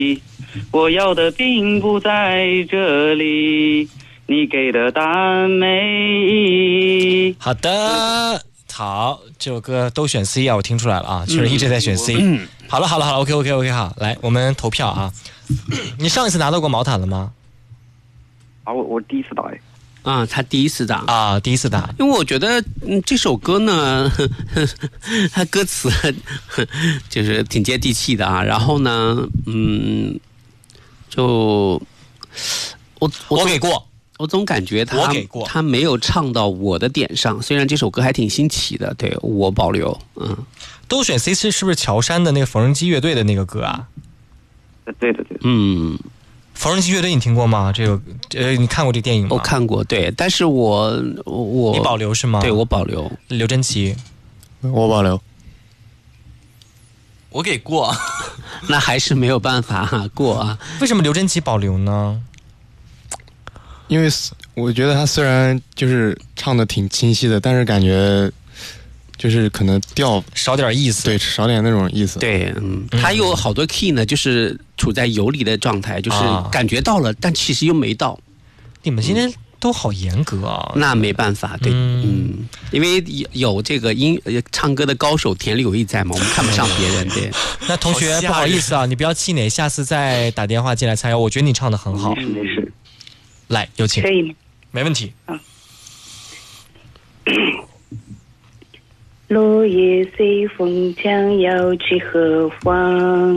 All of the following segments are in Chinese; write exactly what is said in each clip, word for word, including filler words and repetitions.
我要的并不在这里，你给的答案没意义。 好的，好，这首歌都选 C 啊，我听出来了啊，确实一直在选 C。嗯，好了好了好了 ，OK OK OK， 好，来我们投票啊。你上一次拿到过毛毯了吗？ 啊，我我第一次打哎。 啊，他第一次打啊，第一次打， 因为我觉得、嗯、这首歌呢，呵呵它歌词呵就是挺接地气的啊。然后呢，嗯，就我 我, 我给过， 我总感觉他我给过， 他没有唱到我的点上。虽然这首歌还挺新奇的，对我保留。嗯， 都选 C 是是不是乔杉的那个缝纫机乐队的那个歌啊？ 对的对的， 嗯。 缝纫机乐队你听过吗？这个呃，你看过这个电影吗？ 我看过，对，但是我我你保留是吗？ 对，我保留。 刘真奇， 我保留。 我给过， 那还是没有办法、啊、过啊。 为什么刘真奇保留呢？ 因为我觉得他虽然就是唱的挺清晰的，但是感觉就是可能调少点意思， 对，少点那种意思。 对，嗯，他有好多 key 呢，就是处在游离的状态，就是感觉到了，啊、但其实又没到。 你们今天都好严格啊！ 那没办法，对，嗯，嗯因为有这个音唱歌的高手田立有意在嘛，我们看不上别人。对， 那同学不好意思啊，你不要气馁，下次再打电话进来参加。我觉得你唱的很好， 没事没事。 来，有请。 可以吗？ 没问题。 啊。 落叶随风将要去何方？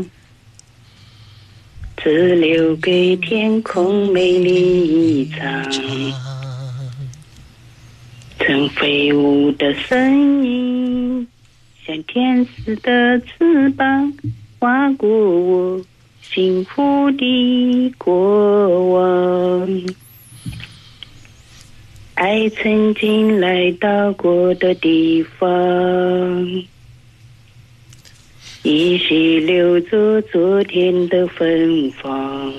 只留给天空美丽一场。曾飞舞的身影，像天使的翅膀，划过我幸福的过往。爱曾经来到过的地方，依稀留着昨天的芬芳。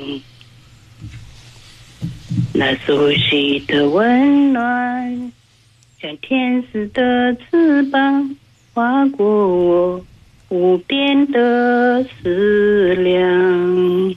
那熟悉的温暖，像天使的翅膀，划过我无边的思量。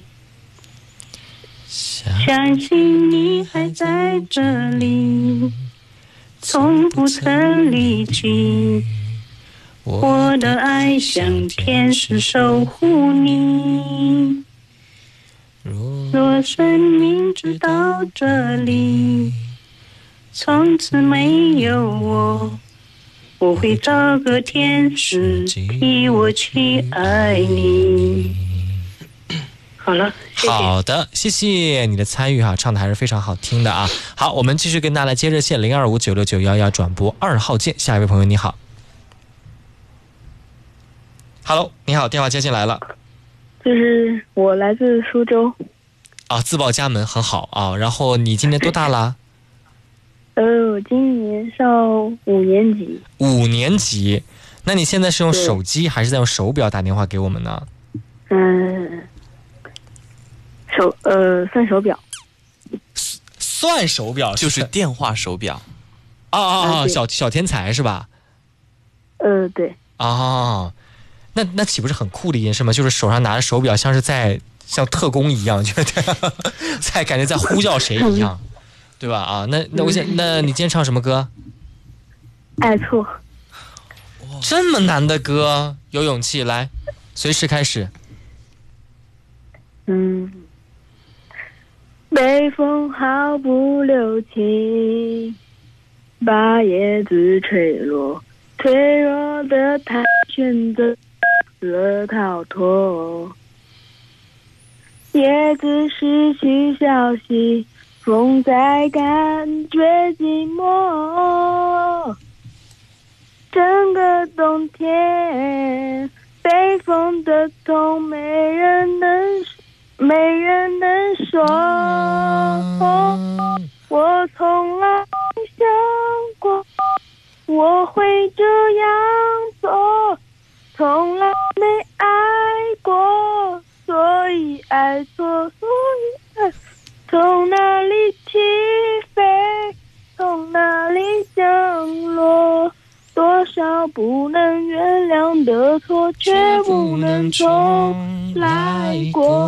相信你还在这里，从不曾离去。我的爱像天使守护你。若生命直到这里，从此没有我，我会找个天使替我去爱你。好了，谢谢。 好的，谢谢你的参与哈，唱的还是非常好听的啊。好，我们继续跟大家来接热线零二五九六九幺幺转播二号键。下一位朋友你好 ，Hello， 你好，电话接进来了。 就是我来自苏州。 啊，自报家门很好啊。然后你今年多大了？ 呃，我今年上五年级。 五年级，那你现在是用手机还是在用手表打电话给我们呢？ 嗯。手呃算手表， 算手表就是电话手表， 啊啊啊！小小天才是吧？ 呃，对。 啊，那那岂不是很酷的一件事吗？就是手上拿着手表，像是在像特工一样，就在感觉在呼叫谁一样，对吧？啊，那那我想，那你今天唱什么歌？ 爱错。 这么难的歌，有勇气来，随时开始。 嗯。北风毫不留情，把叶子吹落，脆弱的它选择了逃脱。叶子失去消息，风在感觉寂寞。整个冬天，北风的痛没人能没人能说，我从来没想过我会这样做，从来没爱过，所以爱错，所以爱。从哪里起飞，从哪里降落，多少不能原谅的错，却不能重来过。